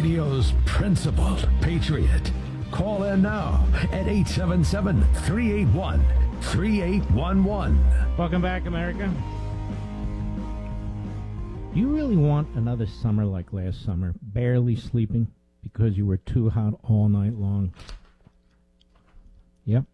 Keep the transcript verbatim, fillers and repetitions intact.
radio's principled patriot. Call in now at eight seven seven, three eight one, three eight one one. Welcome back, America. Do you really want another summer like last summer, barely sleeping because you were too hot all night long? Yep.